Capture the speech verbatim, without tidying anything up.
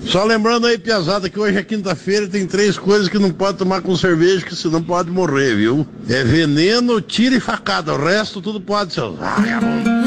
Só lembrando aí, piazada, que hoje é quinta-feira e tem três coisas que não pode tomar com cerveja, que senão pode morrer, viu? É veneno, tiro e facada, o resto tudo pode ser.